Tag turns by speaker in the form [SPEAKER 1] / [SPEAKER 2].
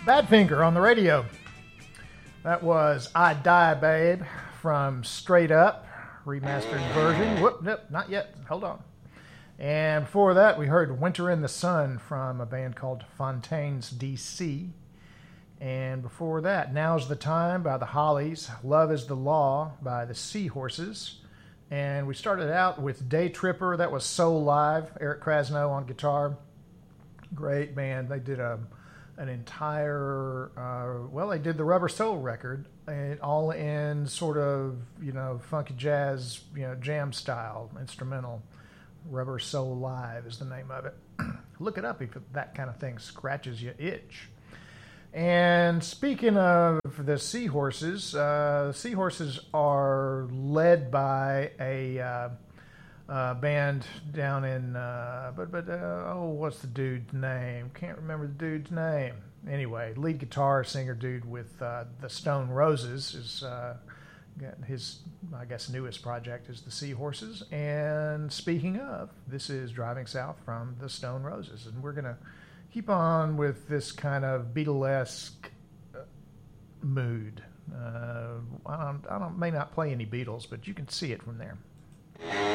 [SPEAKER 1] Badfinger on the radio. That was I Die Babe from Straight Up, remastered version. Whoop, nope, not yet. Hold on. And before that, we heard Winter in the Sun from a band called Fontaines DC. And before that, Now's the Time by the Hollies, Love is the Law by the Seahorses. And we started out with Day Tripper. That was Soul Live, Eric Krasno on guitar. Great band. They did an entire, they did the Rubber Soul record, and all in sort of, funky jazz, jam style, instrumental. Rubber Soul Live is the name of it. Look it up if that kind of thing scratches your itch. And speaking of the Seahorses, Seahorses are led by a band down in, what's the dude's name? Can't remember the dude's name. Anyway, lead guitar singer dude with the Stone Roses is his, I guess, newest project is the Seahorses. And speaking of, this is Driving South from the Stone Roses, and we're gonna keep on with this kind of Beatlesque mood. I may not play any Beatles, but you can see it from there.